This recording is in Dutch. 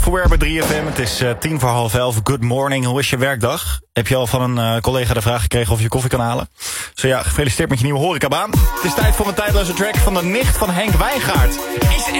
For bij 3FM. Het is 11:10. Good morning, hoe is je werkdag? Heb je al van een collega de vraag gekregen of je koffie kan halen? Zo ja, gefeliciteerd met je nieuwe horecabaan. Het is tijd voor een tijdloze track van de nicht van Henk Wijngaard. Is